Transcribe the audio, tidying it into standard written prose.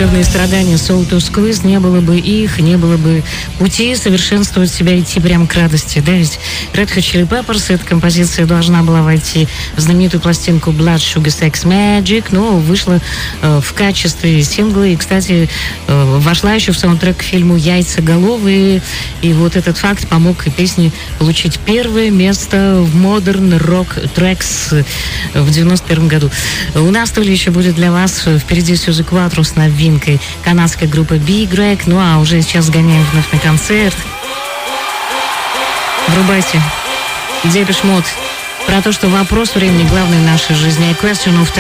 душевные страдания Soul to Squeeze, не было бы их, не было бы пути совершенствовать себя, идти прямо к радости, да, ведь Red Hot Chili Peppers, эта композиция должна была войти в знаменитую пластинку Blood Sugar Sex Magic, но вышла в качестве сингла, и, кстати, вошла еще в саундтрек к фильму «Яйцеголовые», и вот этот факт помог песне получить первое место в Modern Rock Tracks в 91 году. У нас то ли еще будет для вас впереди Сьюзи Кватро с новинкой канадской группы Big Greg, ну а уже сейчас сгоняем вновь на концерт. Врубайте Депеш Мод про то, что вопрос времени главный в нашей жизни. A question of time.